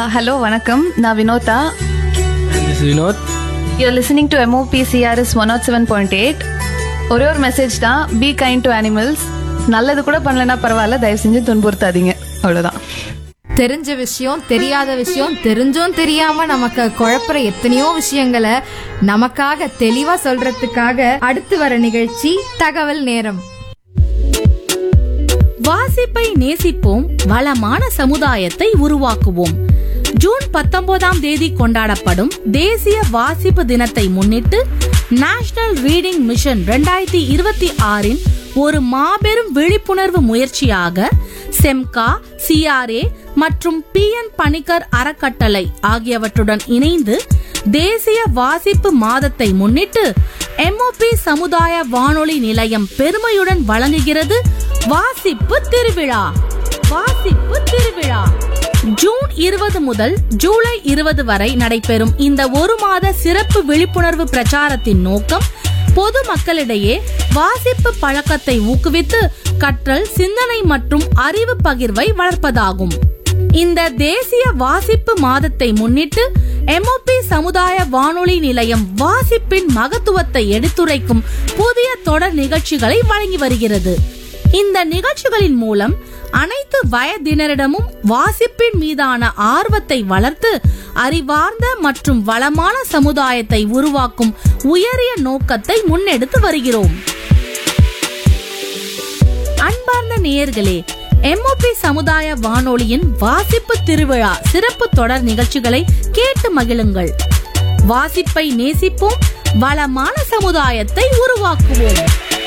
Hello, vanakkam. Na Vinota. This is Vinod. You're listening to MOP CRS 107.8. ஒரே ஒரு message தான், be kind to animals. நல்லது கூட பண்ணலன்னா பரவாயில்ல, தயவு செஞ்சு துன்புறுத்தாதீங்க. அவ்வளவுதான். தெரிஞ்ச விஷயம், தெரியாத விஷயம், தெரிஞ்சும் தெரியாம நமக்கு குழப்புற எத்தனையோ விஷயங்களை நமக்காக தெளிவா சொல்றதுக்காக அடுத்து வர நிகழ்ச்சி தகவல் நேரம். வாசிப்பை நேசிப்போம், வளமான சமுதாயத்தை உருவாக்குவோம். ஜூன் 19ஆம் தேதி கொண்டாடப்படும் தேசிய வாசிப்பு தினத்தை முன்னிட்டு நேஷனல் ரீடிங் மிஷன் 2026 ஒரு மாபெரும் விழிப்புணர்வு முயற்சியாக செம்கா, CRA மற்றும் PN பணிக்கர் அறக்கட்டளை ஆகியவற்றுடன் இணைந்து தேசிய வாசிப்பு மாதத்தை முன்னிட்டு MOP சமுதாய வானொலி நிலையம் பெருமையுடன் வழங்குகிறது வாசிப்பு திருவிழா. வாசிப்பு திருவிழா ஜூன் 20 முதல் ஜூலை 20 வரை நடைபெறும் இந்த ஒரு மாத சிறப்பு விழிப்புணர்வு பிரச்சாரத்தின் நோக்கம் பொது மக்களிடையே வாசிப்பு பழக்கத்தை ஊக்குவித்து கற்றல், சிந்தனை மற்றும் அறிவு பகிர்வை வளர்ப்பதாகும். இந்த தேசிய வாசிப்பு மாதத்தை முன்னிட்டு MOP சமுதாய வானொலி நிலையம் வாசிப்பின் மகத்துவத்தை எடுத்துரைக்கும் புதிய தொடர் நிகழ்ச்சிகளை வழங்கி வருகிறது. இந்த நிகழ்ச்சிகளின் மூலம் அனைத்து வயதினரிடமும் வாசிப்பின் மீதான ஆர்வத்தை வளர்த்து அறிவார்ந்த மற்றும் வளமான சமுதாயத்தை உருவாக்கும் உயரிய நோக்கத்தை முன்னெடுத்து வருகிறோம். அன்பார்ந்த நேயர்களே, MOP சமுதாய வானொலியின் வாசிப்பு திருவிழா சிறப்பு தொடர் நிகழ்ச்சிகளை கேட்டு மகிழுங்கள். வாசிப்பை நேசிப்போம், வளமான சமுதாயத்தை உருவாக்குவோம்.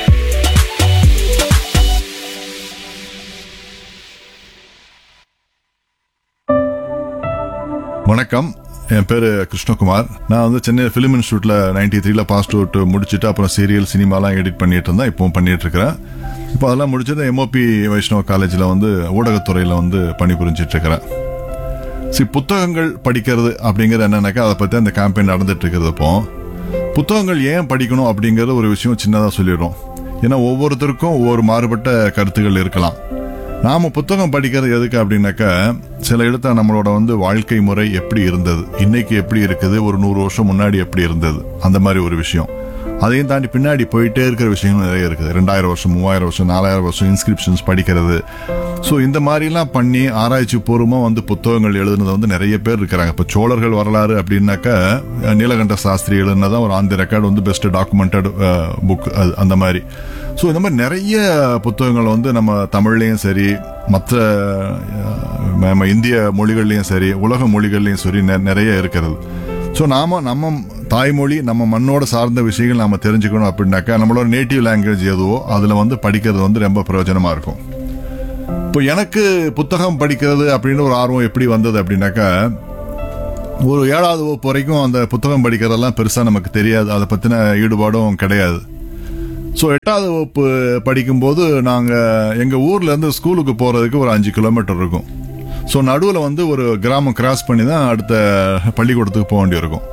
வணக்கம், என் பேரு கிருஷ்ணகுமார். நான் சென்னை பிலிம் இன்ஸ்டியூட்ல 93 பாஸ் அவுட் முடிச்சுட்டு அப்புறம் சீரியல், சினிமாலாம் எடிட் பண்ணிட்டு இருந்தேன். இப்பவும் பண்ணிட்டு இருக்கிறேன். இப்போ அதெல்லாம் முடிச்சது MOP வைஷ்ணவ காலேஜ்ல ஊடகத்துறையில பணிபுரிஞ்சிட்டு இருக்கிறேன். புத்தகங்கள் படிக்கிறது அப்படிங்கறது என்னன்னாக்கா, அதை பத்தி அந்த கேம்பெயின் நடந்துட்டு இருக்கிறது. புத்தகங்கள் ஏன் படிக்கணும் அப்படிங்கறது ஒரு விஷயம் சின்னதா சொல்லிடுறோம். ஏன்னா ஒவ்வொருத்தருக்கும் ஒவ்வொரு மாறுபட்ட கருத்துக்கள் இருக்கலாம். நாம புத்தகம் படிக்கிறது எதுக்கு அப்படின்னாக்கா, சில இடத்துல நம்மளோட வாழ்க்கை முறை எப்படி இருந்தது, இன்னைக்கு எப்படி இருக்குது, ஒரு 100 வருஷம் முன்னாடி எப்படி இருந்தது, அந்த மாதிரி ஒரு விஷயம். அதையும் தாண்டி பின்னாடி போயிட்டே இருக்கிற விஷயங்கள் நிறைய இருக்குது. 2000 வருஷம், 3000 வருஷம், 4000 வருஷம் இன்ஸ்கிரிப்ஷன்ஸ் படிக்கிறது. ஸோ இந்த மாதிரிலாம் பண்ணி ஆராய்ச்சி பூர்வமா புத்தகங்கள் எழுதுனது நிறைய பேர் இருக்கிறாங்க. இப்போ சோழர்கள் வரலாறு அப்படின்னாக்கா, நீலகண்ட சாஸ்திரி எழுதுனதான் ஒரு on the record best documented book, அந்த மாதிரி. ஸோ இந்த மாதிரி நிறைய புத்தகங்கள் நம்ம தமிழ்லையும் சரி, மற்ற இந்திய மொழிகள்லையும் சரி, உலக மொழிகள்லையும் சரி நிறைய இருக்கிறது. ஸோ நம்ம தாய்மொழி, நம்ம மண்ணோட சார்ந்த விஷயங்கள் நாம தெரிஞ்சுக்கணும் அப்படின்னாக்கா, நம்மளோட நேட்டிவ் லாங்குவேஜ் எதுவோ அதுல படிக்கிறது ரொம்ப பிரயோஜனமா இருக்கும். இப்போ எனக்கு புத்தகம் படிக்கிறது அப்படின்னு ஒரு ஆர்வம் எப்படி வந்தது அப்படின்னாக்கா, ஒரு 7வது வகுப்பு வரைக்கும் அந்த புத்தகம் படிக்கிறதெல்லாம் பெருசா நமக்கு தெரியாது, அதை பத்தின ஈடுபாடும் கிடையாது. ஸோ 8வது வகுப்பு படிக்கும்போது எங்க ஊர்ல இருந்து ஸ்கூலுக்கு போறதுக்கு ஒரு 5 கிலோமீட்டர் இருக்கும். ஸோ நடுவில் ஒரு கிராமம் கிராஸ் பண்ணி தான் அடுத்த பள்ளிக்கூடத்துக்கு போக வேண்டியிருக்கும்.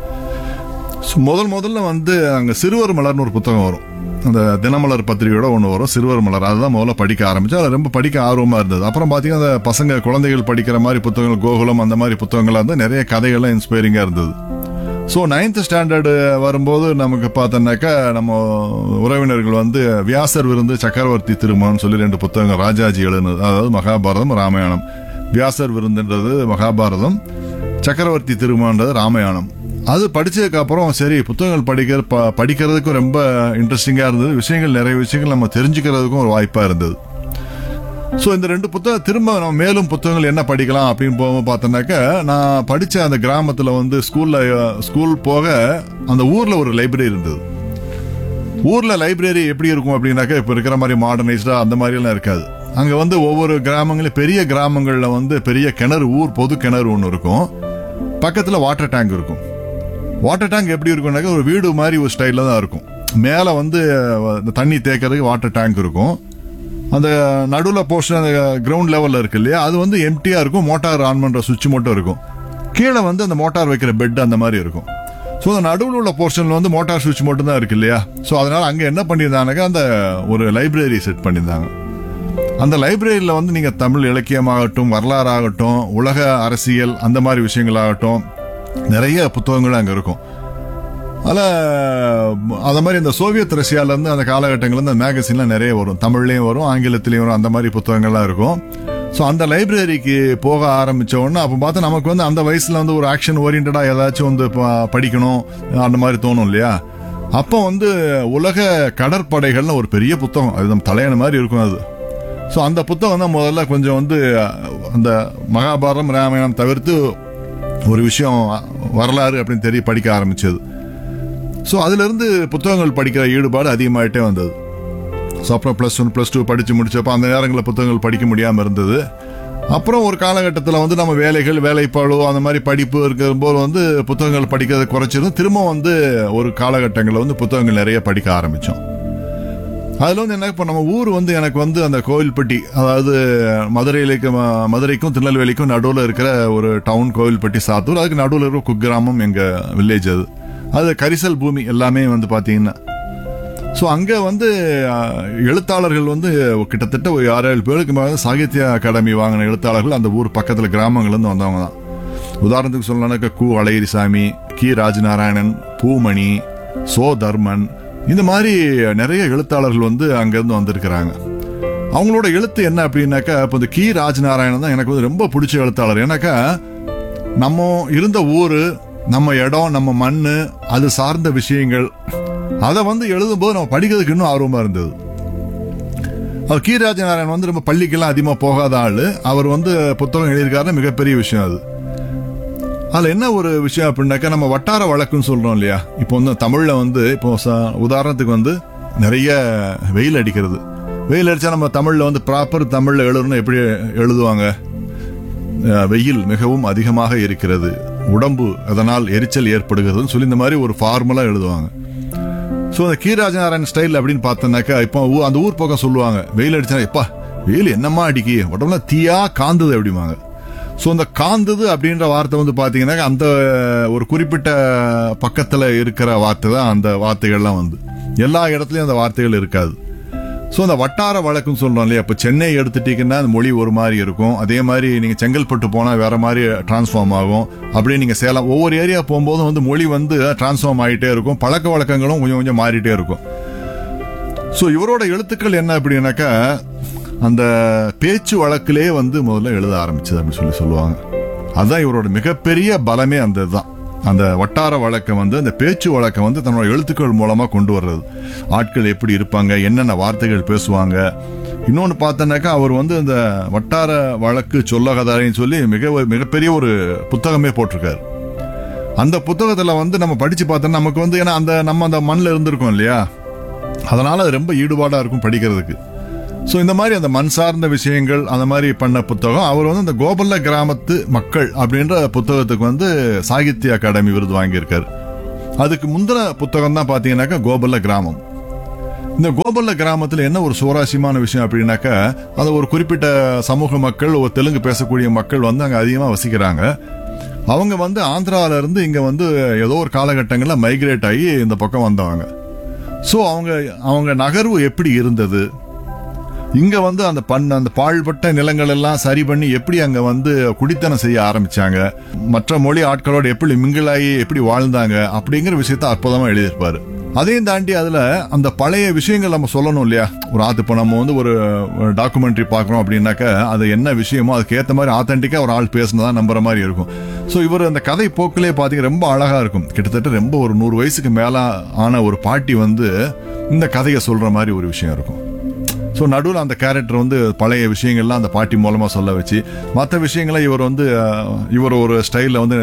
முதல்ல அங்கே சிறுவர் மலர்னு ஒரு புத்தகம் வரும். அந்த தினமலர் பத்திரிகையோட ஒன்று வரும், சிறுவர் மலர். அதுதான் முதல்ல படிக்க ஆரம்பிச்சு. அது ரொம்ப படிக்க ஆர்வமா இருந்தது. அப்புறம் பார்த்தீங்கன்னா அந்த பசங்க, குழந்தைகள் படிக்கிற மாதிரி புத்தகங்கள், கோகுலம் அந்த மாதிரி புத்தகங்கள்லாம் நிறைய கதைகள்லாம் இன்ஸ்பைரிங்கா இருந்தது. ஸோ 9th ஸ்டாண்டர்டு வரும்போது நமக்கு பார்த்தோன்னாக்கா, நம்ம உறவினர்கள் வியாசர் விருந்து, சக்கரவர்த்தி திருமணம் சொல்லி 2 புத்தகங்கள் ராஜாஜி எழுதுனது, அதாவது மகாபாரதம், ராமாயணம். வியாசர் விருந்துன்றது மகாபாரதம், சக்கரவர்த்தி திருமணன்றது ராமாயணம். அது படிச்சதுக்கு அப்புறம் சரி, புத்தகங்கள் படிக்கிறதுக்கும் ரொம்ப இன்ட்ரெஸ்டிங்கா இருந்தது. நிறைய விஷயங்கள் நம்ம தெரிஞ்சுக்கிறதுக்கும் ஒரு வாய்ப்பா இருந்தது. ஸோ இந்த 2 புத்தகம் திரும்ப நம்ம மேலும் புத்தகங்கள் என்ன படிக்கலாம் அப்படின்னு போக பார்த்தோம்னாக்கா, நான் படிச்ச அந்த கிராமத்துல ஸ்கூல் போக அந்த ஊர்ல ஒரு லைப்ரரி இருந்தது. ஊர்ல லைப்ரரி எப்படி இருக்கும் அப்படின்னாக்கா, இப்ப இருக்கிற மாதிரி மாடர்னைஸ்டா அந்த மாதிரி எல்லாம் இருக்காது. அங்க ஒவ்வொரு கிராமங்களும், பெரிய கிராமங்கள்ல பெரிய கிணறு, ஊர் பொது கிணறு ஒன்று இருக்கும். பக்கத்துல வாட்டர் டேங்க் இருக்கும். வாட்டர் டேங்க் எப்படி இருக்கும்னாக்கா, ஒரு வீடு மாதிரி ஒரு ஸ்டைல தான் இருக்கும். மேல தண்ணி தேக்கிறதுக்கு வாட்டர் டேங்க் இருக்கும். அந்த நடுவுல போர்ஷன், அந்த கிரவுண்ட் லெவல்ல இருக்கு இல்லையா, அது எம்டியா இருக்கும். மோட்டார் ஆன் பண்ற சுவிட்ச் மட்டும் இருக்கும். கீழே அந்த மோட்டார் வைக்கிற பெட் அந்த மாதிரி இருக்கும். ஸோ அந்த நடுவில் உள்ள போர்ஷன்ல மோட்டார் சுவிட்ச் மட்டும் தான் இருக்கு இல்லையா. ஸோ அதனால அங்க என்ன பண்ணியிருந்தாங்க, அந்த ஒரு லைப்ரரி செட் பண்ணியிருந்தாங்க. அந்த லைப்ரரியில வந்து நீங்க தமிழ் இலக்கியமாகட்டும், வரலாறு ஆகட்டும், உலக அரசியல் அந்த மாதிரி விஷயங்களாகட்டும் நிறைய புத்தகங்கள் அங்க இருக்கும். அத மாதிரி இந்த சோவியத் ரஷ்யால இருந்து அந்த காலகட்டங்கள்ல இந்த மேகசின்லாம் நிறைய வரும், தமிழ்லயும் வரும், ஆங்கிலத்திலயும் வரும், அந்த மாதிரி புத்தகங்கள்லாம் இருக்கும். ஸோ அந்த லைப்ரரிக்கு போக ஆரம்பிச்ச உடனே அப்போ பார்த்தா நமக்கு வந்து அந்த வயசுல வந்து ஒரு ஆக்ஷன் ஓரியன்டா ஏதாச்சும் வந்து படிக்கணும் அந்த மாதிரி தோணும் இல்லையா. அப்போ வந்து உலக கடற்படைகள்னு ஒரு பெரிய புத்தகம், அது நம்ம தலையணை மாதிரி இருக்கும் அது. ஸோ அந்த புத்தகம் தான் முதல்ல கொஞ்சம் வந்து அந்த மகாபாரதம் ராமாயணம் தவிர்த்து ஒரு விஷயம் வரலாறு அப்படின்னு தெரிய படிக்க ஆரம்பிச்சது. ஸோ அதுல இருந்து புத்தகங்கள் படிக்கிற ஈடுபாடு அதிகமாயிட்டே வந்தது. ஸோ அப்புறம் +1 +2 படிச்சு முடிச்சப்போ அந்த நேரங்களில் புத்தகங்கள் படிக்க முடியாமல் இருந்தது. அப்புறம் ஒரு காலகட்டத்தில் வந்து நம்ம வேலைப்பாடு அந்த மாதிரி படிப்பு இருக்கும்போது வந்து புத்தகங்கள் படிக்கிறத குறைச்சிருந்தோம். திரும்ப வந்து ஒரு காலகட்டங்களில் வந்து புத்தகங்கள் நிறைய படிக்க ஆரம்பித்தோம். அதில் வந்து என்ன, இப்போ நம்ம ஊர் வந்து எனக்கு வந்து அந்த கோவில்பட்டி, அதாவது மதுரைக்கும் திருநெல்வேலிக்கும் நடுவில் இருக்கிற ஒரு டவுன் கோவில்பட்டி சாத்தூர். அதுக்கு நடுவில் இருக்கிற குக்கிராமம் எங்கள் வில்லேஜ். அது கரிசல் பூமி எல்லாமே வந்து பார்த்தீங்கன்னா. ஸோ அங்கே வந்து எழுத்தாளர்கள் வந்து கிட்டத்தட்ட ஒரு 6-7 பேருக்கு மேலே சாகித்ய அகாடமி வாங்கின எழுத்தாளர்கள் அந்த ஊர் பக்கத்தில் கிராமங்கள்லேருந்து வந்தவங்க தான். உதாரணத்துக்கு சொல்லணும்னாக்க கு. அழகிரிசாமி, கி. ராஜநாராயணன், பூமணி, சோ. தர்மன், இந்த மாதிரி நிறைய எழுத்தாளர்கள் வந்து அங்கேருந்து வந்திருக்கிறாங்க. அவங்களோட எழுத்து என்ன அப்படின்னாக்கா, இப்போ இந்த கி. ராஜநாராயணன் தான் எனக்கு வந்து ரொம்ப பிடிச்ச எழுத்தாளர். ஏன்னாக்கா நம்ம இருந்த ஊர், நம்ம இடம், நம்ம மண், அது சார்ந்த விஷயங்கள், அதை வந்து எழுதும்போது நம்ம படிக்கிறதுக்கு இன்னும் ஆர்வமா இருந்தது. அவர் கி. ராஜநாராயணன் வந்து ரொம்ப பள்ளிக்கெல்லாம் அதிகமாக போகாத ஆளு. அவர் வந்து புத்தகம் எழுதியிருக்காருன்னா மிகப்பெரிய விஷயம் அது. அதில் என்ன ஒரு விஷயம் அப்படின்னாக்கா, நம்ம வட்டார வழக்குன்னு சொல்றோம் இல்லையா. இப்போ வந்து தமிழ்ல வந்து இப்போ உதாரணத்துக்கு வந்து நிறைய வெயில் அடிக்கிறது. வெயில் அடிச்சா நம்ம தமிழ்ல வந்து ப்ராப்பர் தமிழ்ல எழுதணும். எப்படி எழுதுவாங்க? வெயில் மிகவும் அதிகமாக இருக்கிறது, உடம்பு அதனால் எரிச்சல் ஏற்படுகிறதுன்னு சொல்லி இந்த மாதிரி ஒரு ஃபார்முலா எழுதுவாங்க. ஸோ அந்த கி. ராஜநாராயணன் ஸ்டைல் அப்படின்னு பார்த்தோன்னாக்கா, இப்போ அந்த ஊர் பக்கம் சொல்லுவாங்க, வெயில் அடிச்சா எப்பா வெயில் என்னம்மா அடிக்கி, உடம்புல தீயா காந்தது அப்படிம்பாங்க. ஸோ அந்த காந்தது அப்படின்ற வார்த்தை வந்து பார்த்தீங்கன்னா அந்த ஒரு குறிப்பிட்ட பக்கத்தில் இருக்கிற வார்த்தை தான். அந்த வார்த்தைகள்லாம் வந்து எல்லா இடத்துலையும் அந்த வார்த்தைகள் இருக்காது. ஸோ அந்த வட்டார வழக்குன்னு சொல்றோம் இல்லையா. இப்போ சென்னை எடுத்துட்டீங்கன்னா அந்த மொழி ஒரு மாதிரி இருக்கும். அதே மாதிரி நீங்க செங்கல்பட்டு போனால் வேற மாதிரி டிரான்ஸ்ஃபார்ம் ஆகும். அப்படியே நீங்க சேலம், ஒவ்வொரு ஏரியா போகும்போதும் வந்து மொழி வந்து டிரான்ஸ்ஃபார்ம் ஆகிட்டே இருக்கும். பழக்க வழக்கங்களும் கொஞ்சம் கொஞ்சம் மாறிட்டே இருக்கும். ஸோ இவரோட எழுத்துக்கள் என்ன அப்படின்னாக்கா, அந்த பேச்சு வழக்கிலே வந்து முதல்ல எழுத ஆரம்பிச்சது அப்படின்னு சொல்லுவாங்க. அதுதான் இவரோட மிகப்பெரிய பலமே. அந்த இதுதான், அந்த வட்டார வழக்கம் வந்து, அந்த பேச்சு வழக்கம் வந்து தன்னோட எழுத்துக்கள் மூலமா கொண்டு வர்றது. ஆட்கள் எப்படி இருப்பாங்க, என்னென்ன வார்த்தைகள் பேசுவாங்க. இன்னொன்னு பார்த்தோன்னாக்கா, அவர் வந்து அந்த வட்டார வழக்கு சொல்லகதாரின்னு சொல்லி மிகப்பெரிய ஒரு புத்தகமே போட்டிருக்காரு. அந்த புத்தகத்துல வந்து நம்ம படிச்சு பார்த்தோம்னா நமக்கு வந்து, ஏன்னா நம்ம அந்த மண்ணில் இருந்திருக்கோம் இல்லையா, அதனால அது ரொம்ப ஈடுபாடா இருக்கும் படிக்கிறதுக்கு. ஸோ இந்த மாதிரி அந்த மண் சார்ந்த விஷயங்கள் அந்த மாதிரி பண்ண புத்தகம். அவர் வந்து அந்த கோபல்ல கிராமத்து மக்கள் அப்படின்ற புத்தகத்துக்கு வந்து சாகித்ய அகாடமி விருது வாங்கியிருக்காரு. அதுக்கு முந்தின புத்தகம் தான் பார்த்தீங்கன்னாக்கா கோபல்ல கிராமம். இந்த கோபல்ல கிராமத்தில் என்ன ஒரு சுவாரஸ்யமான விஷயம் அப்படின்னாக்கா, அது ஒரு குறிப்பிட்ட சமூக மக்கள், ஒரு தெலுங்கு பேசக்கூடிய மக்கள் வந்து அங்கே அதிகமாக வசிக்கிறாங்க. அவங்க வந்து ஆந்திராவில இருந்து இங்கே வந்து ஏதோ ஒரு காலகட்டங்களில் மைக்ரேட் ஆகி இந்த பக்கம் வந்தவங்க. ஸோ அவங்க நகர்வு எப்படி இருந்தது, இங்க வந்து அந்த பாழ்பட்ட நிலங்கள் எல்லாம் சரி பண்ணி எப்படி அங்க வந்து குடித்தனம் செய்ய ஆரம்பிச்சாங்க, மற்ற மொழி ஆட்களோட எப்படி மிங்கிளாகி எப்படி வாழ்ந்தாங்க அப்படிங்கிற விஷயத்த அற்புதமா எழுதியிருப்பாரு. அதையும் தாண்டி அதுல அந்த பழைய விஷயங்கள் நம்ம சொல்லணும் இல்லையா. இப்போ நம்ம வந்து ஒரு டாக்குமெண்ட்ரி பார்க்கறோம் அப்படின்னாக்கா, அது என்ன விஷயமோ அதுக்கு ஏற்ற மாதிரி ஆத்தென்டிக்கா ஒரு ஆள் பேசினதான் நம்புற மாதிரி இருக்கும். ஸோ இவர் அந்த கதை போக்கிலே பார்த்தீங்கன்னா ரொம்ப அழகா இருக்கும். கிட்டத்தட்ட ரொம்ப ஒரு 100 வயசுக்கு மேல ஆன ஒரு பாட்டி வந்து இந்த கதையை சொல்ற மாதிரி ஒரு விஷயம் இருக்கும். ஸோ நடுவில் அந்த கேரக்டர் வந்து பழைய விஷயங்கள்லாம் அந்த பாட்டி மூலமா சொல்ல வச்சு, மற்ற விஷயங்களை இவர் ஒரு ஸ்டைலில் வந்து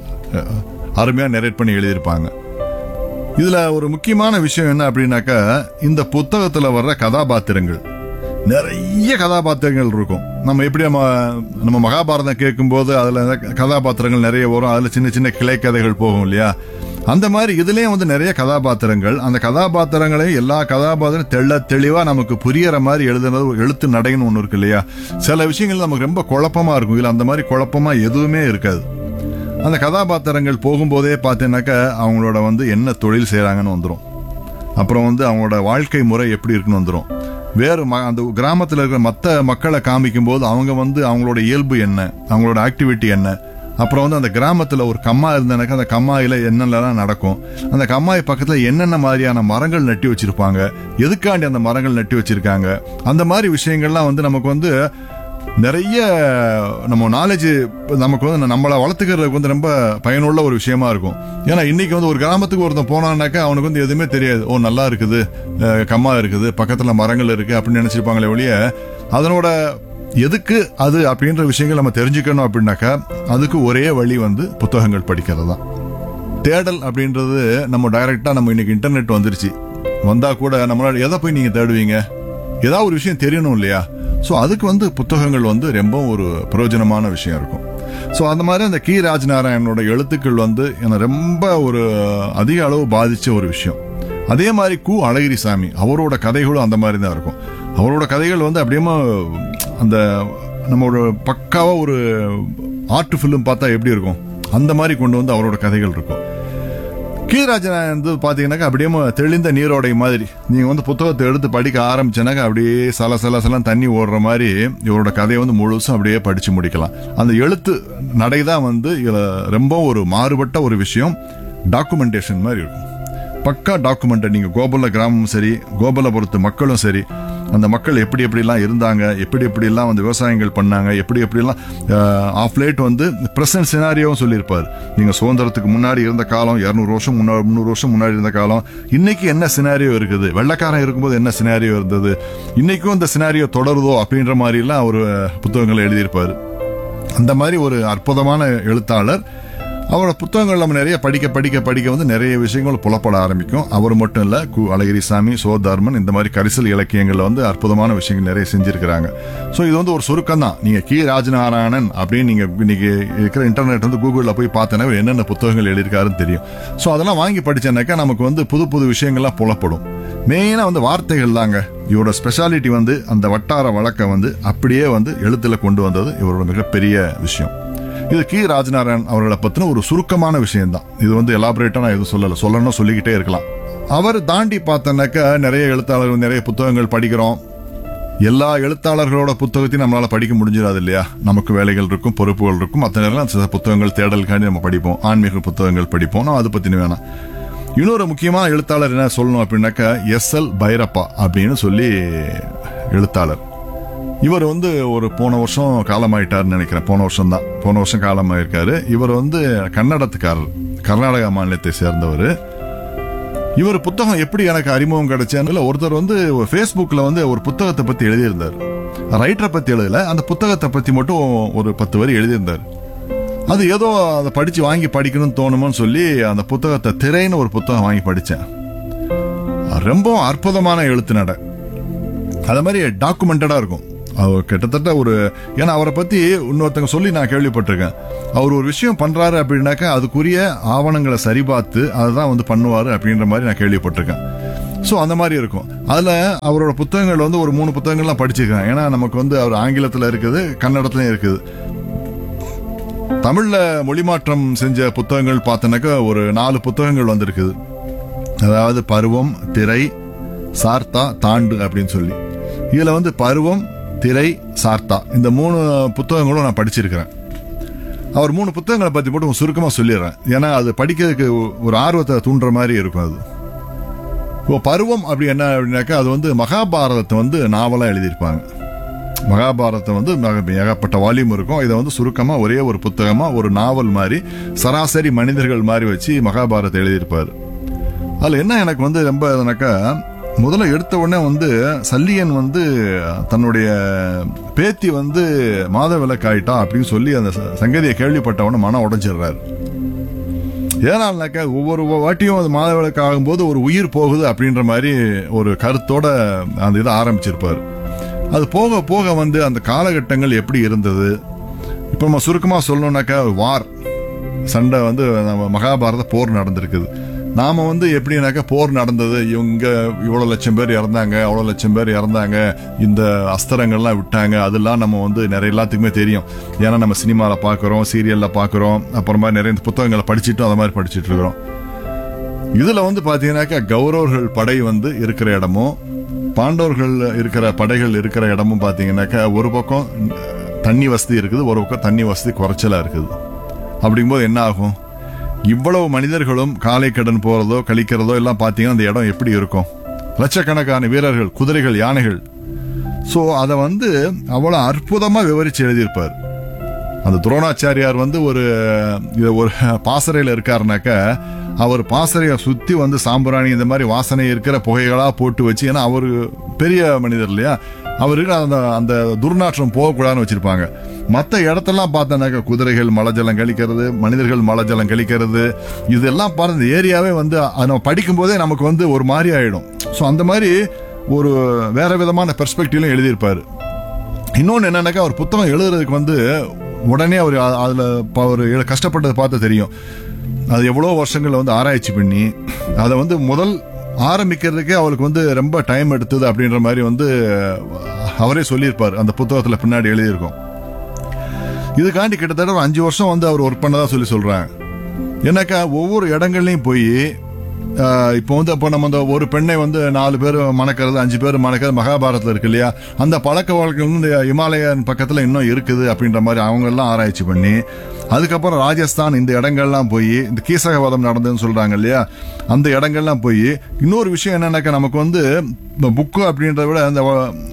அருமையாக நரேட் பண்ணி எழுதியிருப்பாங்க. இதுல ஒரு முக்கியமான விஷயம் என்ன அப்படின்னாக்கா, இந்த புத்தகத்துல வர்ற கதாபாத்திரங்கள், நிறைய கதாபாத்திரங்கள் இருக்கும். நம்ம எப்படி நம்ம மகாபாரதம் கேட்கும்போது அதுல கதாபாத்திரங்கள் நிறைய வரும், அதுல சின்ன சின்ன கிளை கதைகள் போகும் இல்லையா. அந்த மாதிரி இதுலயும் வந்து நிறைய கதாபாத்திரங்கள். அந்த கதாபாத்திரங்களை எல்லா கதாபாத்திரம் தெளிவா நமக்கு புரியற மாதிரி எழுதுனது எழுத்து நடைன்னு ஒண்ணு இருக்கு இல்லையா. சில விஷயங்கள் நமக்கு ரொம்ப குழப்பமா இருக்கும், இல்ல அந்த மாதிரி குழப்பமா எதுவுமே இருக்காது. அந்த கதாபாத்திரங்கள் போகும்போதே பார்த்தீங்கன்னாக்கா அவங்களோட வந்து என்ன தொழில் செய்யறாங்கன்னு வந்துடும். அப்புறம் வந்து அவங்களோட வாழ்க்கை முறை எப்படி இருக்குன்னு வந்துடும். அந்த கிராமத்தில் இருக்கிற மற்ற மக்களை காமிக்கும் போது அவங்க வந்து அவங்களோட இயல்பு என்ன, அவங்களோட ஆக்டிவிட்டி என்ன, அப்புறம் வந்து அந்த கிராமத்தில் ஒரு கம்மா இருந்தனாக்கா அந்த கம்மாயில என்னென்னலாம் நடக்கும், அந்த கம்மாய் பக்கத்தில் என்னென்ன மாதிரியான மரங்கள் நட்டி வச்சிருப்பாங்க, எதுக்காண்டி அந்த மரங்கள் நட்டி வச்சிருக்காங்க, அந்த மாதிரி விஷயங்கள்லாம் வந்து நமக்கு வந்து நிறைய நம்ம நாலேஜ் நமக்கு வந்து நம்மளை வளர்த்துக்கிறதுக்கு வந்து ரொம்ப பயனுள்ள ஒரு விஷயமா இருக்கும். ஏன்னா இன்னைக்கு வந்து ஒரு கிராமத்துக்கு ஒருத்தன் போனான்னாக்கா அவனுக்கு வந்து எதுவுமே தெரியாது. ஓ நல்லா இருக்குது, கம்மா இருக்குது, பக்கத்துல மரங்கள் இருக்கு அப்படின்னு நினைச்சிருப்பாங்களே ஒழிய அதனோட எதுக்கு அது அப்படின்ற விஷயங்கள் நம்ம தெரிஞ்சுக்கணும் அப்படின்னாக்கா அதுக்கு ஒரே வழி வந்து புத்தகங்கள் படிக்கிறது தான். தேடல் அப்படின்றது நம்ம டைரக்டா நம்ம இன்னைக்கு இன்டர்நெட் வந்துருச்சு, வந்தா கூட நம்மளால எதை போய் நீங்க தேடுவீங்க, ஏதாவது ஒரு விஷயம் தெரியணும் இல்லையா? ஸோ அதுக்கு வந்து புத்தகங்கள் வந்து ரொம்ப ஒரு பிரயோஜனமான விஷயம் இருக்கும். ஸோ அந்த மாதிரி அந்த கி ராஜநாராயணனோட எழுத்துக்கள் வந்து என்னை ரொம்ப ஒரு அதிக அளவு பாதிச்ச ஒரு விஷயம். அதே மாதிரி கு அழகிரிசாமி அவரோட கதைகளும் அந்த மாதிரி தான் இருக்கும். அவரோட கதைகள் வந்து அப்படியே அந்த நம்மளோட பக்காவா ஒரு ஆர்ட் ஃபிலிம் பார்த்தா எப்படி இருக்கும் அந்த மாதிரி கொண்டு வந்து அவரோட கதைகள் இருக்கும். கீராஜன் வந்து பாத்தீங்கன்னாக்கா அப்படியே தெளிந்த நீரோடை மாதிரி நீங்க வந்து புத்தகத்தை எடுத்து படிக்க ஆரம்பிச்சனாக்கா அப்படியே சலம் தண்ணி ஓடுற மாதிரி இவரோட கதையை வந்து முழுசும் அப்படியே படிச்சு முடிக்கலாம். அந்த எழுத்து நடைதான் வந்து ரொம்ப ஒரு மாறுபட்ட ஒரு விஷயம், டாக்குமெண்டேஷன் மாதிரி இருக்கும். பக்கா டாக்குமெண்ட். நீங்க கோபல கிராமமும் சரி, கோபலபுரத்து மக்களும் சரி, அந்த மக்கள் எப்படி எப்படிலாம் இருந்தாங்க, எப்படி எப்படிலாம் வந்து விவசாயங்கள் பண்ணாங்க, எப்படி எப்படிலாம் ஆஃப் லேட் வந்து பிரசன்ட் சினாரியோவும் சொல்லியிருப்பார். நீங்க சுதந்திரத்துக்கு முன்னாடி இருந்த காலம், 200 வருஷம் முன்னாடி, 300 வருஷம் முன்னாடி இருந்த காலம், இன்னைக்கு என்ன சினாரியோ இருக்குது, வெள்ளக்காரன் இருக்கும்போது என்ன சினாரியோ இருந்தது, இன்னைக்கும் இந்த சினாரியோ தொடருதோ அப்படின்ற மாதிரி எல்லாம் ஒரு புத்தகங்களை எழுதியிருப்பாரு. அந்த மாதிரி ஒரு அற்புதமான எழுத்தாளர். அவரோட புத்தகங்கள் நம்ம நிறைய படிக்க படிக்க படிக்க வந்து நிறைய விஷயங்கள் புலப்பட ஆரம்பிக்கும். அவர் மட்டும் இல்ல, கு அழகிரிசாமி, சோ தர்மன் இந்த மாதிரி கரிசல் இலக்கியங்கள்ல வந்து அற்புதமான விஷயங்கள் நிறைய செஞ்சிருக்கிறாங்க. ஸோ இது வந்து ஒரு சுருக்கம் தான். நீங்க கி ராஜநாராயணன் அப்படின்னு நீங்க இன்னைக்கு இருக்கிற இன்டர்நெட் வந்து கூகுள்ல போய் பார்த்தேன்னா என்னென்ன புத்தகங்கள் எழுதியிருக்காருன்னு தெரியும். ஸோ அதெல்லாம் வாங்கி படிச்சேன்னாக்கா நமக்கு வந்து புது புது விஷயங்கள்லாம் புலப்படும். மெயினா வந்து வார்த்தைகள் தாங்க இவரோட ஸ்பெஷாலிட்டி. வந்து அந்த வட்டார வழக்கம் வந்து அப்படியே வந்து எழுத்துல கொண்டு வந்தது இவரோட மிகப்பெரிய விஷயம். இது கி ராஜநாராயணன் அவர்களை பத்தின ஒரு சுருக்கமான விஷயம் தான். இது வந்து எலாபரேட்டா நான் எதுவும் சொல்லணும் சொல்லிக்கிட்டே இருக்கலாம். அவர் தாண்டி பார்த்தனாக்கா நிறைய எழுத்தாளர்கள் நிறைய புத்தகங்கள் படிக்கிறோம். எல்லா எழுத்தாளர்களோட புத்தகத்தையும் நம்மளால படிக்க முடிஞ்சிடாது இல்லையா? நமக்கு வேலைகள் இருக்கும், பொறுப்புகள் இருக்கும். மற்ற நேரம் சில புத்தகங்கள் தேடலுக்காண்டி நம்ம படிப்போம், ஆன்மீக புத்தகங்கள் படிப்போம். நான் அதை பத்தின வேணாம். இன்னொரு முக்கியமான எழுத்தாளர் என்ன சொல்லணும் அப்படின்னாக்கா SL பைரப்பா அப்படின்னு சொல்லி எழுத்தாளர். இவர் வந்து ஒரு போன வருஷம் காலமாயிட்டாருன்னு நினைக்கிறேன். போன வருஷம் காலமாயிருக்காரு. இவர் வந்து கன்னடத்துக்காரர், கர்நாடகா மாநிலத்தை சேர்ந்தவர். இவர் புத்தகம் எப்படி எனக்கு அறிமுகம் கிடைச்சான்னு, ஒருத்தர் வந்து Facebookல வந்து ஒரு புத்தகத்தை பத்தி எழுதியிருந்தார். ரைட்டரை பத்தி எழுதல, அந்த புத்தகத்தை பத்தி மட்டும் ஒரு 10 வரி எழுதியிருந்தார். அது ஏதோ அதை படிச்சு வாங்கி படிக்கணும்னு தோணுமோன்னு சொல்லி அந்த புத்தகத்தை திரைன்னு ஒரு புத்தகம் வாங்கி படிச்சேன். ரொம்ப அற்புதமான எழுத்து நட, அது மாதிரி டாக்குமெண்டடா இருக்கும். அவர் கிட்டத்தட்ட ஒரு, ஏன்னா அவரை பத்தி இன்னொருத்தங்க சொல்லி நான் கேள்விப்பட்டிருக்கேன். அவர் ஒரு விஷயம் பண்றாரு அப்படின்னாக்கா அதுக்குரிய ஆவணங்களை சரிபார்த்து அதுதான் வந்து பண்ணுவாரு அப்படின்ற மாதிரி நான் கேள்விப்பட்டிருக்கேன். ஸோ அந்த மாதிரி இருக்கும். அதுல அவரோட புத்தகங்கள் வந்து ஒரு 3 புத்தகங்கள்லாம் படிச்சிருக்கேன். ஏன்னா நமக்கு வந்து அவர் ஆங்கிலத்தில் இருக்குது, கன்னடத்துலயும் இருக்குது. தமிழ்ல மொழிமாற்றம் செஞ்ச புத்தகங்கள் பார்த்தனாக்கா ஒரு 4 புத்தகங்கள் வந்திருக்குது. அதாவது பருவம், திரை, சார்த்தா, தாண்டு அப்படின்னு சொல்லி. இதுல வந்து பருவம், திரை, சார்த்தா இந்த 3 புத்தகங்களும் நான் படிச்சிருக்கிறேன். அவர் 3 புத்தகங்களை பத்தி போட்டு சுருக்கமா சொல்லிடுறேன். ஏன்னா அது படிக்கிறதுக்கு ஒரு ஆர்வத்தை தூண்டுற மாதிரி இருக்கும். அது இப்போ பருவம் அப்படி என்ன அப்படின்னாக்கா அது வந்து மகாபாரதத்தை வந்து நாவலா எழுதியிருப்பாங்க. மகாபாரதத்தை வந்து ஏகப்பட்ட வால்யூம் இருக்கும். இதை வந்து சுருக்கமா ஒரே ஒரு புத்தகமா ஒரு நாவல் மாதிரி சராசரி மனிதர்கள் மாதிரி வச்சு மகாபாரதத்தை எழுதியிருப்பாரு. அதுல என்ன எனக்கு வந்து ரொம்ப எனக்கா முதல்ல எடுத்த உடனே வந்து சல்லியன் வந்து தன்னுடைய பேத்தி வந்து மாதவிலக்காயிட்டா அப்படின்னு சொல்லி அந்த சங்கதியை கேள்விப்பட்டவன மனம் உடைஞ்சிடுறாரு. ஏன்னாக்கா ஒவ்வொரு வாட்டியும் அது மாதவிலக்கு ஆகும்போது ஒரு உயிர் போகுது அப்படின்ற மாதிரி ஒரு கருத்தோட அந்த இதை ஆரம்பிச்சிருப்பாரு. அது போக போக வந்து அந்த காலகட்டங்கள் எப்படி இருந்தது, இப்ப நம்ம சுருக்கமா சொல்லணும்னாக்கா வார் சண்டை வந்து நம்ம மகாபாரத போர் நடந்திருக்குது. நாம வந்து எப்படின்னாக்கா போர் நடந்தது, இவங்க இவ்வளவு லட்சம் பேர் இறந்தாங்க, அவ்வளவு லட்சம் பேர் இறந்தாங்க, இந்த அஸ்திரங்கள்லாம் விட்டாங்க, அதெல்லாம் நம்ம வந்து நிறைய எல்லாத்துக்குமே தெரியும். ஏன்னா நம்ம சினிமால பாக்குறோம், சீரியல்ல பாக்குறோம், அப்புறமா நிறைய புத்தகங்களை படிச்சுட்டும் அதை மாதிரி படிச்சுட்டு இருக்கிறோம். இதுல வந்து பாத்தீங்கன்னாக்கா கௌரவர்கள் படை வந்து இருக்கிற இடமும் பாண்டவர்கள் இருக்கிற படைகள் இருக்கிற இடமும் பாத்தீங்கன்னாக்கா ஒரு பக்கம் தண்ணி வசதி இருக்குது, ஒரு பக்கம் தண்ணி வசதி குறைச்சலா இருக்குது. அப்படிங்கும்போது என்ன ஆகும்? இவ்வளவு மனிதர்களும் காலை கடன் போறதோ கழிக்கிறதோ எல்லாம் பாத்தீங்கன்னா அந்த இடம் எப்படி இருக்கும்? லட்சக்கணக்கான வீரர்கள், குதிரைகள், யானைகள். சோ அதை அவ்வளவு அற்புதமா விவரிச்சு எழுதியிருப்பார். அந்த துரோணாச்சாரியார் ஒரு பாசறையில இருக்காருனாக்க அவர் பாசறையை சுத்தி சாம்பிராணி இந்த மாதிரி வாசனை இருக்கிற புகைகளா போட்டு வச்சு, ஏன்னா அவரு பெரிய மனிதர் இல்லையா, அவருக்கு அந்த துர்நாற்றம் போகக்கூடாதுன்னு வச்சிருப்பாங்க. மற்ற இடத்தெல்லாம் பார்த்தோன்னாக்க குதிரைகள் மலஜலம் கழிக்கிறது, மனிதர்கள் மலஜலம் கழிக்கிறது, இதெல்லாம் பார்த்து இந்த ஏரியாவே நம்ம படிக்கும் போதே நமக்கு ஒரு மாதிரி ஆயிடும். ஸோ அந்த மாதிரி ஒரு வேற விதமான பெர்ஸ்பெக்டிவ்ல எழுதியிருப்பாரு. இன்னொன்னு என்னன்னாக்கா அவர் புத்தகம் எழுதுறதுக்கு உடனே அவர் அதுல கஷ்டப்பட்டதை பார்த்து தெரியும். அது எவ்வளவு வருஷங்கள்ல ஆராய்ச்சி பண்ணி அதை முதல் ஆரம்பிக்கிறதுக்கே அவருக்கு ரொம்ப டைம் எடுத்தது அப்படின்ற மாதிரி அவரே சொல்லியிருப்பார். அந்த புத்தகத்துல பின்னாடி எழுதியிருக்கோம். இதுக்காண்டி கிட்டத்தட்ட ஒரு 5 வருஷம் அவர் ஒர்க் பண்ணதா சொல்றாங்க. ஏன்னாக்கா ஒவ்வொரு இடங்கள்லயும் போய் இப்போ அப்போ நம்ம ஒரு பெண்ணை 4 பேர் மணக்கிறது, 5 பேர் மணக்கிறது மகாபாரதத்துல இருக்கு இல்லையா, அந்த பழக்க வழக்கம் இமாலயன் பக்கத்துல இன்னும் இருக்குது அப்படின்ற மாதிரி அவங்க எல்லாம் ஆராய்ச்சி பண்ணி, அதுக்கப்புறம் ராஜஸ்தான் இந்த இடங்கள்லாம் போய் இந்த கீசகவதம் நடந்ததுன்னு சொல்றாங்க இல்லையா, அந்த இடங்கள்லாம் போய் இன்னொரு விஷயம் என்னன்னாக்கா நமக்கு புக்கு அப்படின்றத விட அந்த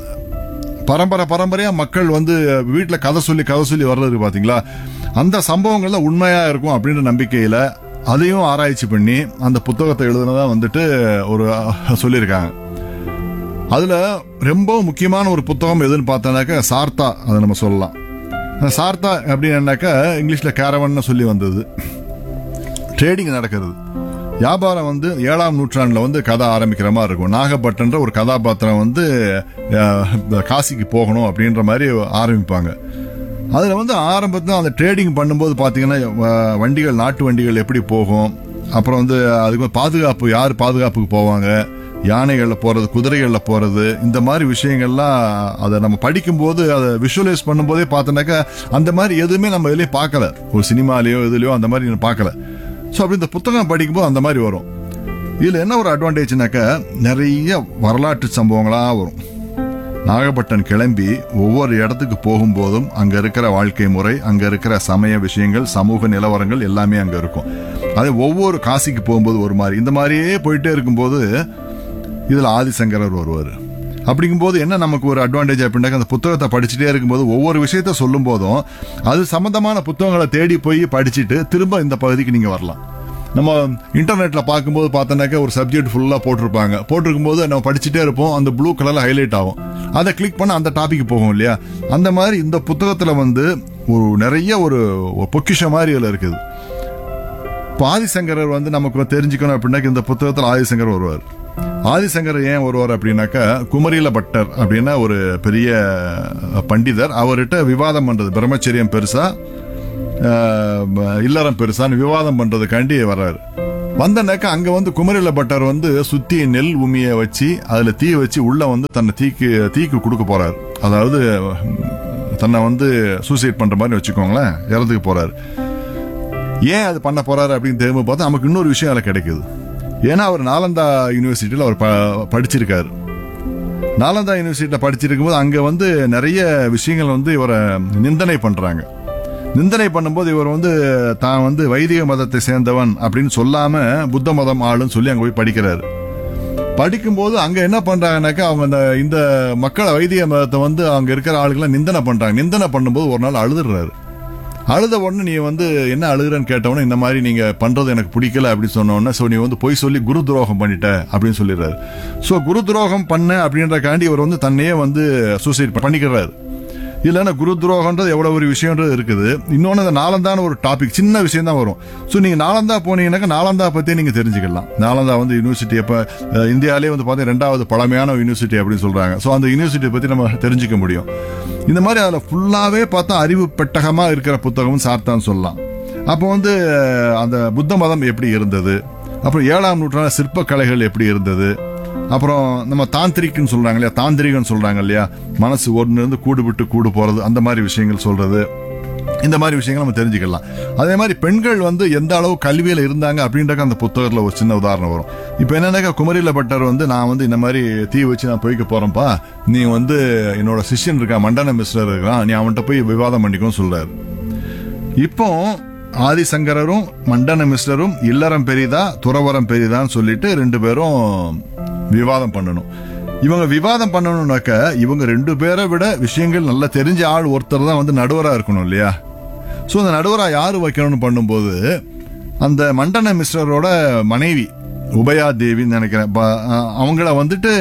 பரம்பரையா மக்கள் வீட்டுல கதை சொல்லி வர்றது பாத்தீங்களா, அந்த சம்பவங்கள்ல உண்மையா இருக்கும் அப்படின்ற நம்பிக்கையில அதையும் ஆராய்ச்சி பண்ணி அந்த புத்தகத்தை எழுதுனதா ஒரு சொல்லியிருக்காங்க. அதுல ரொம்ப முக்கியமான ஒரு புத்தகம் எதுன்னு பார்த்தோம்னாக்கா சார்த்தா, அதை நம்ம சொல்லலாம். சார்த்தா அப்படின்னாக்கா இங்கிலீஷ்ல கேரவன் சொல்லி வந்தது. ட்ரேடிங் நடக்கிறது, வியாபாரம் 7ஆம் நூற்றாண்டுல கதை ஆரம்பிக்கிற மாதிரி இருக்கும். நாகப்பட்டன்ற ஒரு கதாபாத்திரம் காசிக்கு போகணும் அப்படின்ற மாதிரி ஆரம்பிப்பாங்க. அதுல ஆரம்பத்துல அந்த ட்ரேடிங் பண்ணும்போது பாத்தீங்கன்னா வண்டிகள், நாட்டு வண்டிகள் எப்படி போகும், அப்புறம் அதுக்கு பாதுகாப்பு, யார் பாதுகாப்புக்கு போவாங்க, யானைகள்ல போறது, குதிரைகள்ல போறது, இந்த மாதிரி விஷயங்கள்லாம் அதை நம்ம படிக்கும்போது அதை விஷுவலைஸ் பண்ணும்போதே பார்த்தோன்னாக்கா அந்த மாதிரி எதுவுமே நம்ம எதுலயும் பார்க்கல, ஒரு சினிமாலேயோ எதுலயோ அந்த மாதிரி பார்க்கல. ஸோ அப்படி இந்த புத்தகம் படிக்கும்போது அந்த மாதிரி வரும். இதுல என்ன ஒரு அட்வான்டேஜ்னாக்கா நிறைய வரலாற்று சம்பவங்களா வரும். நாகப்பட்டினம் கிளம்பி ஒவ்வொரு இடத்துக்கு போகும்போதும் அங்க இருக்கிற வாழ்க்கை முறை, அங்க இருக்கிற சமய விஷயங்கள், சமூக நிலவரங்கள் எல்லாமே அங்க இருக்கும். அதே ஒவ்வொரு காசிக்கு போகும்போது ஒரு மாதிரி, இந்த மாதிரியே போயிட்டே இருக்கும்போது இதுல ஆதிசங்கரர் வருவார். அப்படிங்கும்போது என்ன நமக்கு ஒரு அட்வான்டேஜ் அப்படின்னா, அந்த புத்தகத்தை படிச்சுட்டே இருக்கும்போது ஒவ்வொரு விஷயத்த சொல்லும் போதும் அது சம்பந்தமான புத்தகங்களை தேடி போய் படிச்சுட்டு திரும்ப இந்த பகுதிக்கு நீங்க வரலாம். நம்ம இன்டர்நெட்ல பார்க்கும்போது பார்த்தோன்னாக்க ஒரு சப்ஜெக்ட் ஃபுல்லா போட்டிருக்கும் போது நம்ம படிச்சுட்டே இருப்போம், அந்த ப்ளூ கலர்ல ஹைலைட் ஆகும், அதை கிளிக் பண்ண அந்த டாபிக் போகும் இல்லையா. அந்த மாதிரி இந்த புத்தகத்துல ஒரு நிறைய ஒரு பொக்கிஷம் மாதிரி இதுல இருக்குது. ஆதிசங்கரர் நமக்கு தெரிஞ்சுக்கணும் அப்படின்னா இந்த புத்தகத்துல ஆதிசங்கர் வருவார். ஆதிசங்கர் ஏன் வருவார் அப்படின்னாக்கா, குமரில பட்டர் அப்படின்னா ஒரு பெரிய பண்டிதர், அவர்கிட்ட விவாதம் பண்றது, பிரம்மச்சரியம் பெருசா இல்லறம் பெருசான்னு விவாதம் பண்றதுக்காண்டி வர்றாரு. வந்தனாக்கா அங்க குமரில பட்டர் சுத்தி நெல் உமிய வச்சு அதுல தீ வச்சு உள்ள தன்னை தீக்கு கொடுக்க போறாரு. அதாவது தன்னை சூசைட் பண்ற மாதிரி வச்சுக்கோங்களேன், இறந்துக்கு போறாரு. ஏன் அது பண்ண போறாரு அப்படின்னு தெரியும்போது பார்த்தா நமக்கு இன்னொரு விஷயம் அதுல கிடைக்குது. ஏன்னா அவர் நாலந்தா யூனிவர்சிட்டியில அவர் படிச்சிருக்காரு. நாலந்தா யூனிவர்சிட்டியில படிச்சிருக்கும் போது அங்க நிறைய விஷயங்கள் இவரை நிந்தனை பண்றாங்க. நிந்தனை பண்ணும்போது இவர் தான் வைதிக மதத்தை சேர்ந்தவன் அப்படின்னு சொல்லாம புத்த மதம் ஆளுன்னு சொல்லி அங்க போய் படிக்கிறாரு. படிக்கும்போது அங்க என்ன பண்றாங்கன்னாக்கா அவங்க இந்த மக்களை வைதிக மதத்தை அங்க இருக்கிற ஆளுகளை நிந்தனை பண்றாங்க. நிந்தனை பண்ணும்போது ஒரு நாள் அழுதுறாரு. அழுத உடனே நீ என்ன அழுகுறன்னு கேட்டவொடனே இந்த மாதிரி நீங்க பண்றது எனக்கு பிடிக்கல அப்படின்னு சொன்ன உடனே சோ நீ பொய் சொல்லி குரு துரோகம் பண்ணிட்ட அப்படின்னு சொல்லிடுறாரு. சோ குரு துரோகம் பண்ண அப்படின்றக்காண்டி இவர் தன்னையே சூசைட் பண்ணிக்கிறாரு. இல்லைன்னா குரு துரோகன்றது எவ்வளவு ஒரு விஷயம்ன்றது இருக்குது. இன்னொன்னு அந்த நாலந்தான ஒரு டாபிக், சின்ன விஷயம் தான் வரும். ஸோ நீங்க நாலந்தா போனீங்கன்னாக்கா நாலந்தா பத்தி நீங்க தெரிஞ்சுக்கலாம். நாலந்தா யூனிவர்சிட்டி எப்ப இந்தியாவிலே பார்த்தீங்கன்னா 2வது பழமையான யூனிவர்சிட்டி அப்படின்னு சொல்றாங்க. ஸோ அந்த யூனிவர்சிட்டியை பத்தி நம்ம தெரிஞ்சுக்க முடியும். இந்த மாதிரி அதுல ஃபுல்லாவே பார்த்தா அறிவு பெட்டகமா இருக்கிற புத்தகம் சார்த்தான்னு சொல்லலாம். அப்போ அந்த புத்த மதம் எப்படி இருந்தது, அப்புறம் 7ஆம் நூற்றாண்டு சிற்ப கலைகள் எப்படி இருந்தது, அப்புறம் நம்ம தாந்திரிக்னு சொல்றாங்க இல்லையா, தாந்திரிகன் சொல்றாங்க இல்லையா, மனசு ஒன்னு இருந்து கூடு விட்டு கூடு போறது, அந்த மாதிரி விஷயங்கள் சொல்றது. இந்த மாதிரி விஷயங்கள் நம்ம தெரிஞ்சுக்கலாம். அதே மாதிரி பெண்கள் வந்து எந்த அளவு கல்வியில இருந்தாங்க அப்படின்றக்க அந்த புத்தகத்துல ஒரு சின்ன உதாரணம் வரும். இப்ப என்னன்னாக்கா குமரியில பட்டர் வந்து நான் வந்து இந்த மாதிரி தீ வச்சு நான் போய்க்க போறேன்ப்பா, நீ வந்து என்னோட சிஷ்யன் இருக்கா மண்டன மிஸ்ரர் இருக்கான், நீ அவன்கிட்ட போய் விவாதம் பண்ணிக்கணும் சொல்றாரு. இப்போ ஆதிசங்கரரும் மண்டன மிஸ்ரரும் இல்லறம் பெரிதா துறவரம் பெரிதான்னு சொல்லிட்டு 2 பேரும் விவாதம் பண்ணணும். இவங்க விவாதம் பண்ணணும்னாக்க இவங்க 2 பேரை விட விஷயங்கள் நல்லா தெரிஞ்ச ஆள் ஒருத்தர் தான் வந்து நடுவரா இருக்கணும் இல்லையா? சோ அந்த நடுவரா யாரு வைக்கணும்னு பண்ணும்போது அந்த மண்டன மிஸ்ரரோட மனைவி உபயா தேவின்னு நினைக்கிறேன், அவங்கள வந்துட்டு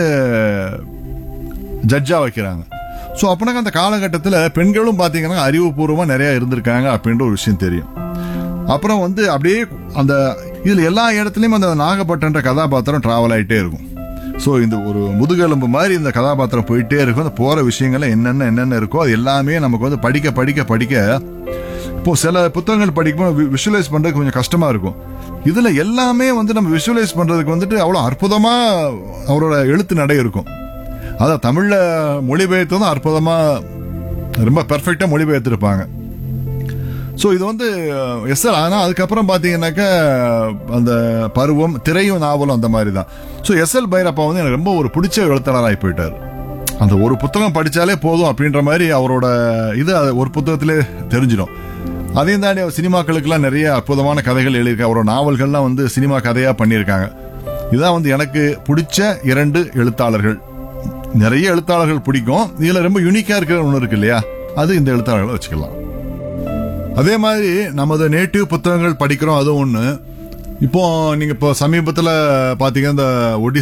ஜட்ஜா வைக்கிறாங்க. சோ அப்படின்னா அந்த காலகட்டத்தில் பெண்களும் பாத்தீங்கன்னா அறிவுபூர்வமா நிறைய இருந்திருக்காங்க அப்படின்ற ஒரு விஷயம் தெரியும். அப்புறம் வந்து அப்படியே அந்த இதுல எல்லா இடத்துலயும் அந்த நாகப்பட்டன்ற கதாபாத்திரம் டிராவல் ஆயிட்டே இருக்கும். சோ இந்த ஒரு முதுகெலும்பு மாதிரி இந்த கதாபாத்திரம் போயிட்டே இருக்கும். அந்த போற விஷயங்கள்ல என்னென்ன இருக்கோ அது எல்லாமே நமக்கு வந்து படிக்க இப்போ சில புத்தகங்கள் படிக்கும்போது விஷுவலைஸ் பண்றதுக்கு கொஞ்சம் கஷ்டமா இருக்கும். இதுல எல்லாமே வந்து நம்ம விஷுவலைஸ் பண்றதுக்கு வந்துட்டு அவ்வளவு அற்புதமா அவரோட எழுத்து நடை இருக்கும். அதான் தமிழ்ல மொழிபெயர்த்து தான் அற்புதமா ரொம்ப பெர்ஃபெக்டா மொழிபெயர்த்திருப்பாங்க. சோ இது வந்து எஸ்எல். ஆனா அதுக்கப்புறம் பாத்தீங்கன்னாக்க அந்த பருவம் திரையும் நாவலும் அந்த மாதிரி தான். சோ எஸ்எல் பைரப்பா வந்து எனக்கு ரொம்ப ஒரு பிடிச்ச எழுத்தாளராகி போயிட்டாரு. அந்த ஒரு புத்தகம் படிச்சாலே போதும் அப்படின்ற மாதிரி அவரோட இது ஒரு புத்தகத்திலே தெரிஞ்சிடும். அதையும் தாண்டி அவர் சினிமாக்களுக்கெல்லாம் நிறைய அற்புதமான கதைகள் எழுதியிருக்காரு. அவரோட நாவல்கள்லாம் வந்து சினிமா கதையா பண்ணியிருக்காங்க. இதான் வந்து எனக்கு பிடிச்ச 2 எழுத்தாளர்கள். நிறைய எழுத்தாளர்கள் பிடிக்கும், இதுல ரொம்ப யூனிக்கா இருக்கிற ஒண்ணு இருக்கு இல்லையா, அது இந்த எழுத்தாளர்களை வச்சுக்கலாம். அதே மாதிரி நமது நேட்டிவ் புத்தகங்கள் படிக்கிறோம், அது ஒண்ணு. இப்போ நீங்க இப்போ சமீபத்துல பாத்தீங்கன்னா இந்த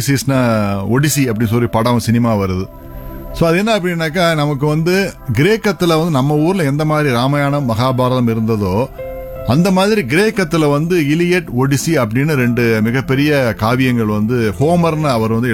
ஒடிசி அப்படின்னு சொல்லி படம் சினிமா வருது. சோ அது என்ன அப்படின்னாக்கா நமக்கு வந்து கிரேக்கத்துல வந்து நம்ம ஊர்ல எந்த மாதிரி ராமாயணம் மகாபாரதம் இருந்ததோ அந்த மாதிரி கிரேக்கத்துல வந்து இலியட் ஒடிசி அப்படின்னு 2 மிகப்பெரிய காவியங்கள் வந்து ஹோமர்னு அவர் வந்து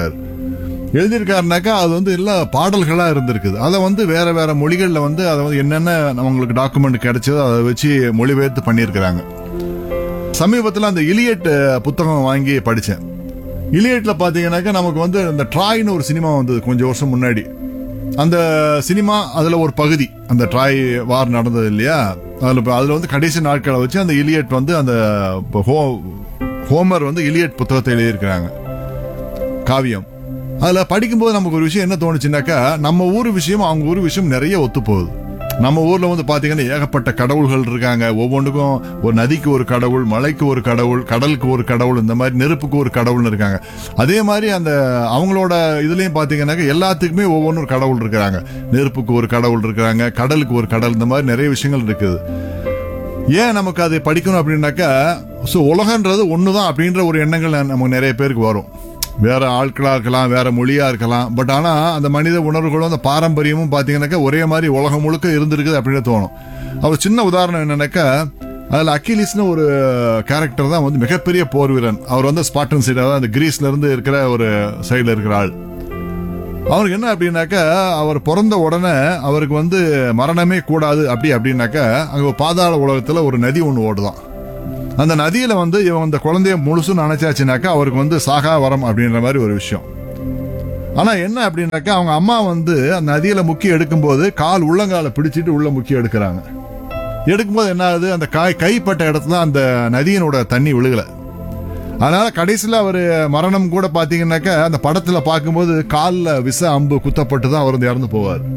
எழுதியிருக்காருனாக்கா அது வந்து எல்லா பாடல்களா இருந்திருக்குது. அதை வந்து வேற வேற மொழிகள்ல வந்து அதை வந்து என்னென்ன அவங்களுக்கு டாக்குமெண்ட் கிடைச்சதோ அதை வச்சு மொழிபெயர்த்து பண்ணியிருக்கிறாங்க. சமீபத்தில் அந்த இலியட் புத்தகம் வாங்கி படிச்சேன். இலியட்ல பாத்தீங்கன்னாக்கா நமக்கு வந்து இந்த ட்ராய்னு ஒரு சினிமா வந்தது கொஞ்சம் வருஷம் முன்னாடி. அந்த சினிமா அதுல ஒரு பகுதி, அந்த ட்ராய் வார் நடந்தது இல்லையா, அதுல வந்து கடைசி நாட்களை வச்சு அந்த இலியட் வந்து அந்த ஹோமர் வந்து இலியட் புத்தகத்தை எழுதியிருக்கிறாங்க, காவியம். அதுல படிக்கும்போது நமக்கு ஒரு விஷயம் என்ன தோணுச்சுன்னாக்கா நம்ம ஊர் விஷயம் அவங்க ஊர் விஷயம் நிறைய ஒத்து போகுது. நம்ம ஊர்ல வந்து பாத்தீங்கன்னா ஏகப்பட்ட கடவுள்கள் இருக்காங்க. ஒவ்வொன்றுக்கும் ஒரு நதிக்கு ஒரு கடவுள், மலைக்கு ஒரு கடவுள், கடலுக்கு ஒரு கடவுள், இந்த மாதிரி நெருப்புக்கு ஒரு கடவுள்னு இருக்காங்க. அதே மாதிரி அந்த அவங்களோட இதுலயும் பாத்தீங்கன்னாக்கா எல்லாத்துக்குமே ஒவ்வொன்றும் கடவுள் இருக்கிறாங்க. நெருப்புக்கு ஒரு கடவுள் இருக்கிறாங்க, கடலுக்கு ஒரு கடவுள், இந்த மாதிரி நிறைய விஷயங்கள் இருக்குது. ஏன் நமக்கு அதை படிக்கணும் அப்படின்னாக்கா உலகன்றது ஒண்ணுதான் அப்படின்ற ஒரு எண்ணங்கள் நமக்கு நிறைய பேருக்கு வரும். வேற ஆட்களா இருக்கலாம், வேற மொழியா இருக்கலாம். பட் ஆனா அந்த மனித உணர்வுகளும் அந்த பாரம்பரியமும் பாத்தீங்கன்னாக்கா ஒரே மாதிரி உலகம் முழுக்க இருந்திருக்குது அப்படின்னு தோணும். அவர் சின்ன உதாரணம் என்னன்னாக்கா அதுல அக்கிலிஸ்னு ஒரு கேரக்டர் தான் வந்து மிகப்பெரிய போர் வீரன். அவர் வந்து ஸ்பார்டன் சைடு, அதாவது அந்த கிரீஸ்ல இருந்து இருக்கிற ஒரு சைடுல இருக்கிற ஆள். அவருக்கு என்ன அப்படின்னாக்கா அவர் பிறந்த உடனே அவருக்கு வந்து மரணமே கூடாது அப்படின்னாக்கா அங்க பாதாள உலகத்துல ஒரு நதி ஒண்ணு ஓடுதான். அந்த நதியில வந்து இவன் அந்த குழந்தைய முழுசு நினைச்சாச்சுனாக்கா அவருக்கு வந்து சாகா வரம் அப்படின்ற மாதிரி ஒரு விஷயம். ஆனா என்ன அப்படின்னாக்கா அவங்க அம்மா வந்து அந்த நதியில முக்கி எடுக்கும்போது கால் உள்ளங்கால பிடிச்சிட்டு உள்ள முக்கி எடுக்கிறாங்க. எடுக்கும்போது என்ன ஆகுது, அந்த கைப்பட்ட இடத்துல அந்த நதியினோட தண்ணி விழுகல. அதனால கடைசியில அவரு மரணம் கூட பாத்தீங்கன்னாக்கா அந்த படத்துல பார்க்கும்போது கால்ல விச அம்பு குத்தப்பட்டு தான் அவர் வந்து இறந்து போவார்.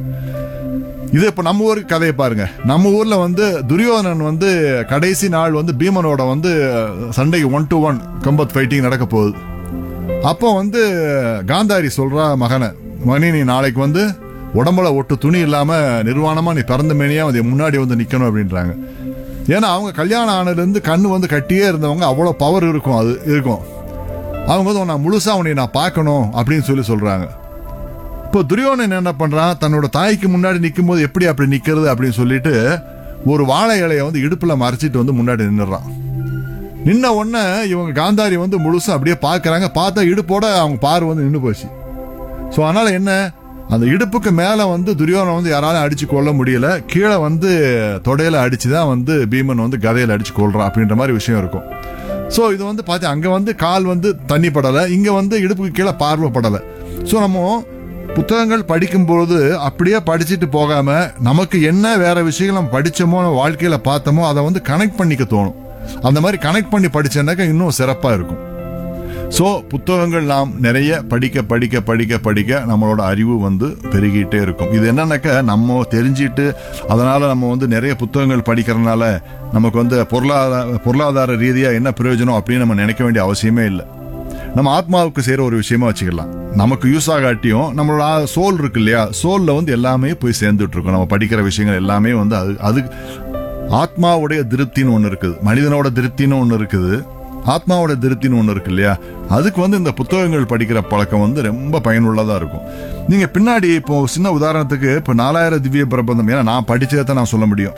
இது இப்ப நம்ம ஊருக்கு கதையை பாருங்க. நம்ம ஊர்ல வந்து துரியோதனன் வந்து கடைசி நாள் வந்து பீமனோட வந்து சண்டைக்கு 1-to-1 கம்பத் ஃபைட்டிங் நடக்க போகுது. அப்போ வந்து காந்தாரி சொல்றா மகனை, மணி நீ நாளைக்கு வந்து உடம்புல ஒட்டு துணி இல்லாம நிர்வாணமா நீ பிறந்த மேனியா வந்து முன்னாடி வந்து நிக்கணும் அப்படின்றாங்க. ஏன்னா அவங்க கல்யாணம் ஆனதுல இருந்து கண்ணு வந்து கட்டியே இருந்தவங்க, அவ்வளவு பவர் இருக்கும், அது இருக்கும். அவங்க வந்து நான் முழுசா உன்னை நான் பார்க்கணும் அப்படின்னு சொல்றாங்க. இப்போ துரியோதனன் என்ன பண்றான், தன்னோட தாய்க்கு முன்னாடி நிற்கும் போது எப்படி அப்படி நிக்கிறது அப்படின்னு சொல்லிட்டு ஒரு வாழை இலையை வந்து இடுப்புல மறைச்சிட்டு வந்து முன்னாடி நின்னுறான். நின்ன உடனே இவங்க காந்தாரி வந்து முழுசா அப்படியே பாக்குறாங்க. பார்த்தா இடுப்போட அவங்க பார்வை வந்து நின்று போச்சு. சோ அதனால என்ன, அந்த இடுப்புக்கு மேல வந்து துரியோதனன் வந்து யாராலும் அடிச்சு கொள்ள முடியல, கீழே வந்து தொடையில அடிச்சுதான் வந்து பீமன் வந்து கதையில அடிச்சு கொள்றான் அப்படின்ற மாதிரி விஷயம் இருக்கும். சோ இது வந்து பாத்தீங்க, அங்க வந்து கால் வந்து தண்ணி படல, இங்க வந்து இடுப்புக்கு கீழே பார்வை படல. சோ நம்ம புத்தகங்கள் படிக்கும்போது அப்படியே படிச்சுட்டு போகாம நமக்கு என்ன வேற விஷயங்கள் நம்ம படிச்சோமோ வாழ்க்கையில பார்த்தோமோ அதை வந்து கனெக்ட் பண்ணிக்க தோணும். அந்த மாதிரி கனெக்ட் பண்ணி படிச்சேன்னாக்கா இன்னும் சிறப்பா இருக்கும். ஸோ புத்தகங்கள் நாம் நிறைய படிக்க படிக்க படிக்க படிக்க நம்மளோட அறிவு வந்து பெருகிட்டே இருக்கும். இது என்னன்னாக்கா நம்ம தெரிஞ்சிட்டு அதனால நம்ம வந்து நிறைய புத்தகங்கள் படிக்கிறதுனால நமக்கு வந்து பொருளாதார ரீதியா என்ன பிரயோஜனம் அப்படின்னு நம்ம நினைக்க வேண்டிய அவசியமே இல்லை. நம்ம ஆத்மாவுக்கு செய்யற ஒரு விஷயமா வச்சுக்கலாம். நமக்கு யூஸ் ஆகாட்டியும் நம்மளோட சோல் இருக்கு இல்லையா, சோல்ல வந்து எல்லாமே போய் சேர்ந்துட்டு இருக்கும். நம்ம படிக்கிற விஷயங்கள் எல்லாமே வந்து அது ஆத்மாவுடைய திருப்தின்னு ஒண்ணு இருக்குது, மனிதனோட திருப்தின்னு ஒண்ணு இருக்குது, ஆத்மாவோட திருப்தின்னு ஒண்ணு இருக்கு இல்லையா. அதுக்கு வந்து இந்த புத்தகங்கள் படிக்கிற பழக்கம் வந்து ரொம்ப பயனுள்ளதா இருக்கும். நீங்க பின்னாடி இப்போ சின்ன உதாரணத்துக்கு இப்போ 4000 திவ்ய பிரபந்தம், ஏன்னா நான் படிச்சதை நான் சொல்ல முடியும்.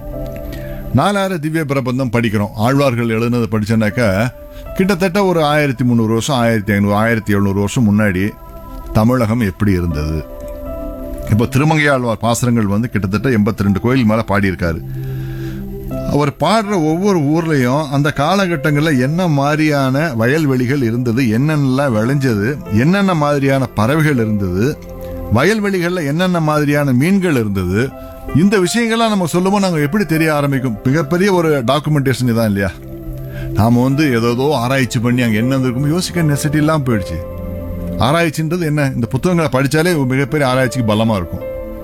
4000 திவ்ய பிரபந்தம் படிக்கிறோம், ஆழ்வார்கள் எழுதுனது படிச்சேன்னாக்கா கிட்டத்தட்ட ஒரு 1300 வருஷம் 1500 1700 வருஷம் முன்னாடி தமிழகம் எப்படி இருந்தது. இப்போ திருமங்கையாழ்வார் பாசுரங்கள் வந்து கிட்டத்தட்ட 82 கோயில் மேல பாடியிருக்காரு. அவர் பாடுற ஒவ்வொரு ஊர்லயும் அந்த காலகட்டங்களில் என்ன மாதிரியான வயல்வெளிகள் இருந்தது, என்னென்னலாம் விளைஞ்சது, என்னென்ன மாதிரியான பறவைகள் இருந்தது, வயல்வெளிகள்ல என்னென்ன மாதிரியான மீன்கள் இருந்தது, இந்த விஷயங்கள்லாம் நம்ம சொல்லும்போது நாங்கள் எப்படி தெரிய ஆரம்பிக்கும். மிகப்பெரிய ஒரு டாக்குமெண்டேஷன் இதான் இல்லையா. நாம வந்து ஏதோ ஆராய்ச்சி பண்ணி அங்க என்ன இருக்கும் யோசிக்க நெசசிட்டி இல்லாம போயிடுச்சு. ஆராய்ச்சின்றது என்ன, இந்த புத்தகங்களை படிச்சாலே மிகப்பெரிய ஆராய்ச்சிக்கு பலமா இருக்கும்.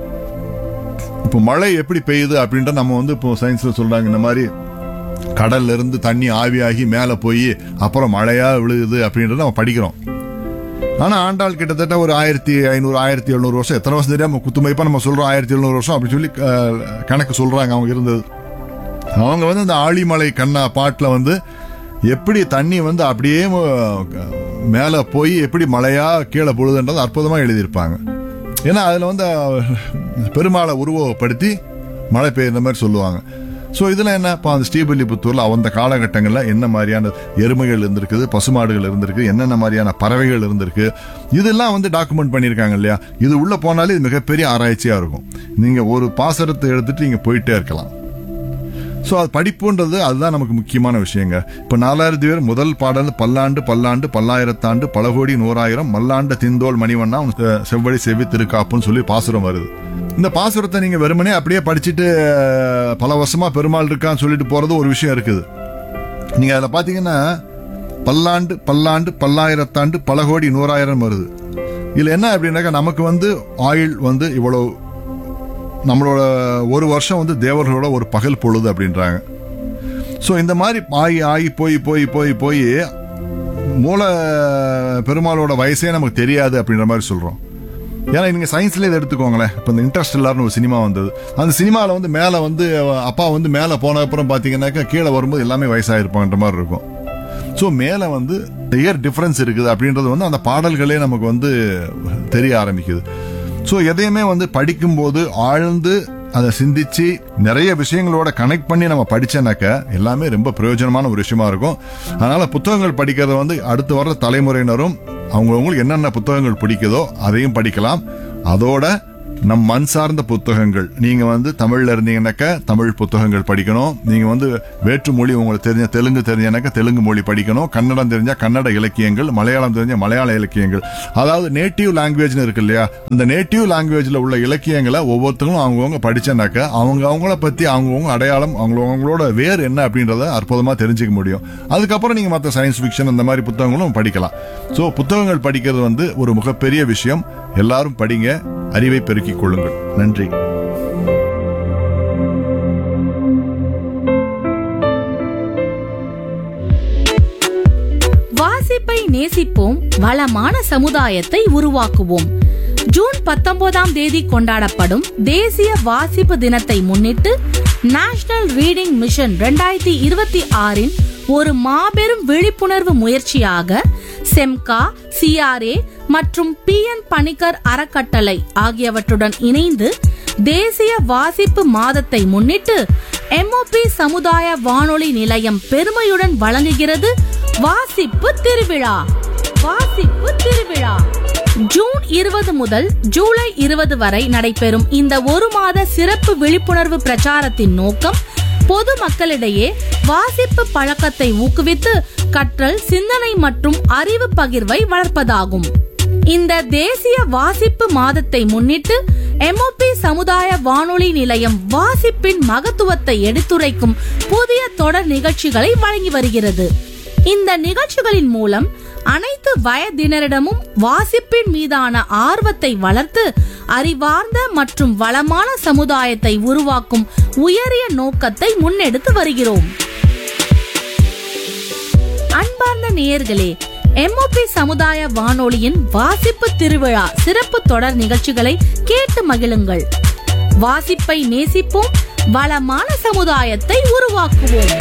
இப்போ மழை எப்படி பெய்யுது அப்படின்ற நம்ம வந்து இப்போ சயின்ஸ்ல சொல்றாங்க, இந்த மாதிரி கடல்ல இருந்து தண்ணி ஆவியாகி மேல போய் அப்புறம் மழையா விழுகுது அப்படின்றத நம்ம படிக்கிறோம். ஆனா ஆண்டாள் கிட்டத்தட்ட ஒரு 1500 1700 வருஷம், எத்தனை வருஷம் தெரியாம குத்துமைப்பா நம்ம சொல்றோம் 1700 வருஷம் அப்படின்னு சொல்லி கணக்கு சொல்றாங்க அவங்க இருந்தது. அவங்க வந்து இந்த ஆழிமலை கண்ணா பாட்டுல வந்து எப்படி தண்ணி வந்து அப்படியே மேல போய் எப்படி மழையா கீழே பொழுதுன்றது அற்புதமா எழுதியிருப்பாங்க. ஏன்னா அதுல வந்து பெருமாளை உருவப்படுத்தி மழை பெய்யுற மாதிரி சொல்லுவாங்க. ஸோ இதுல என்ன அந்த ஸ்ரீபெல்லிபுத்தூர்ல அந்த காலகட்டங்களில் என்ன மாதிரியான எருமைகள் இருந்திருக்குது, பசுமாடுகள் இருந்திருக்கு, என்னென்ன மாதிரியான பறவைகள் இருந்திருக்கு, இதெல்லாம் வந்து டாக்குமெண்ட் பண்ணியிருக்காங்க இல்லையா. இது உள்ள போனாலே இது மிகப்பெரிய ஆராய்ச்சியா இருக்கும். நீங்க ஒரு பாசரத்தை எடுத்துட்டு நீங்க போயிட்டே இருக்கலாம். ஸோ அது படிப்புன்றது அதுதான் நமக்கு முக்கியமான விஷயங்க. இப்போ 4000 பேர் முதல் பாடல் பல்லாண்டு பல்லாண்டு பல்லாயிரத்தாண்டு பல கோடி 100,000 மல்லாண்ட திந்தோல் மணிவண்ணா செவ்வழி செவ்வி திருக்காப்புன்னு சொல்லி பாசுரம் வருது. இந்த பாசுரத்தை நீங்க வெறுமனே அப்படியே படிச்சுட்டு பல வருஷமா பெருமாள் இருக்கான்னு சொல்லிட்டு போறது ஒரு விஷயம் இருக்குது. நீங்க அதில் பாத்தீங்கன்னா பல்லாண்டு பல்லாண்டு பல்லாயிரத்தாண்டு பல கோடி 100,000 வருது. இதுல என்ன அப்படின்னாக்கா நமக்கு வந்து ஆயுள் வந்து இவ்வளவு, நம்மளோட ஒரு வருஷம் வந்து தேவர்களோட ஒரு பகல் பொழுது அப்படின்றாங்க. ஸோ இந்த மாதிரி ஆகி ஆகி போய் போய் போய் போய் மூல பெருமாளோட வயசே நமக்கு தெரியாது அப்படின்ற மாதிரி சொல்றோம். ஏன்னா நீங்க சயின்ஸ்ல இதை எடுத்துக்கோங்களேன். இப்போ இந்த இன்டர்ஸ்டெல்லார்னு ஒரு சினிமா வந்தது. அந்த சினிமாவில் வந்து மேலே வந்து அப்பா வந்து மேலே போன அப்புறம் பார்த்தீங்கன்னாக்கா கீழே வரும்போது எல்லாமே வயசாயிருப்பாங்கன்ற மாதிரி இருக்கும். ஸோ மேலே வந்து இயர் டிஃபரன்ஸ் இருக்குது அப்படின்றது வந்து அந்த பாடல்களே நமக்கு வந்து தெரிய ஆரம்பிக்குது. ஸோ எதையுமே வந்து படிக்கும்போது ஆழ்ந்து அதை சிந்திச்சு நிறைய விஷயங்களோட கனெக்ட் பண்ணி நம்ம படிச்சேனாக்க எல்லாமே ரொம்ப பிரயோஜனமான ஒரு விஷயமா இருக்கும். அதனால புத்தகங்கள் படிக்கிறத வந்து அடுத்து வர்ற தலைமுறையினரும் அவங்களுக்கு என்னென்ன புத்தகங்கள் பிடிக்குதோ அதையும் படிக்கலாம். அதோட நம் மண் சார்ந்த புத்தகங்கள், நீங்க வந்து தமிழ்ல இருந்தீங்கன்னாக்க தமிழ் புத்தகங்கள் படிக்கணும். நீங்க வந்து வேற்று மொழி உங்களுக்கு தெரிஞ்ச தெலுங்கு தெரிஞ்சனாக்க தெலுங்கு மொழி படிக்கணும். கன்னடம் தெரிஞ்சா கன்னட இலக்கியங்கள், மலையாளம் தெரிஞ்ச மலையாள இலக்கியங்கள், அதாவது நேட்டிவ் லாங்குவேஜ்னு இருக்கு இல்லையா. அந்த நேட்டிவ் லாங்குவேஜ்ல உள்ள இலக்கியங்களை ஒவ்வொருத்தரும் அவங்கவுங்க படிச்சனாக்க அவங்கள பத்தி அவங்கவுங்க அடையாளம், அவங்களோட வேறு என்ன அப்படின்றத அற்புதமா தெரிஞ்சுக்க முடியும். அதுக்கப்புறம் நீங்க மற்ற சயின்ஸ் ஃபிக்ஷன் அந்த மாதிரி புத்தகங்களும் படிக்கலாம். ஸோ புத்தகங்கள் படிக்கிறது வந்து ஒரு மிகப்பெரிய விஷயம். எல்லாரும் படிங்க, அறிவை பெருக்கிக் கொள்ளுங்கள். நன்றி. வாசிப்பை நேசிப்போம், வளமான சமுதாயத்தை உருவாக்குவோம். ஜூன் 19ஆம் தேதி கொண்டாடப்படும் தேசிய வாசிப்பு தினத்தை முன்னிட்டு நேஷனல் ரீடிங் மிஷன் 2026 ஒரு மாபெரும் விழிப்புணர்வு முயற்சியாக செம்கா, CRA மற்றும் PN பணிக்கர் அறக்கட்டளை ஆகியவற்றுடன் இணைந்து தேசிய வாசிப்பு மாதத்தை முன்னிட்டு MOP சமுதாய வானொலி நிலையம் பெருமையுடன் வழங்குகிறது வாசிப்பு திருவிழா. வாசிப்பு திருவிழா ஜூன் 20 முதல் ஜூலை 20 வரை நடைபெறும் இந்த ஒரு மாத சிறப்பு விழிப்புணர்வு பிரச்சாரத்தின் நோக்கம் பொது மக்களிடையே வாசிப்பு பழக்கத்தை ஊக்குவித்து கற்றல், சிந்தனை மற்றும் அறிவு பகிர்வை வளர்ப்பதாகும். இந்த தேசிய வாசிப்பு மாதத்தை முன்னிட்டு எம்ஓபி சமுதாய வானொலி நிலையம் வாசிப்பின் மகத்துவத்தை எடுத்துரைக்கும் புதிய தொடர் நிகழ்ச்சிகளை வழங்கி வருகிறது. இந்த நிகழ்ச்சிகளின் மூலம் அனைத்து வயதினரிடமும் வாசிப்பின் மீதான ஆர்வத்தை வளர்த்து அறிவார்ந்த மற்றும் வளமான சமுதாயத்தை உருவாக்கும் உயரிய நோக்கத்தை முன்னெடுத்து வருகிறோம். அன்பார்ந்த நேயர்களே, எம்ஓபி சமுதாய வானொலியின் வாசிப்பு திருவிழா சிறப்பு தொடர் நிகழ்ச்சிகளை கேட்டு மகிழுங்கள். வாசிப்பை நேசிப்போம், வளமான சமுதாயத்தை உருவாக்குவோம்.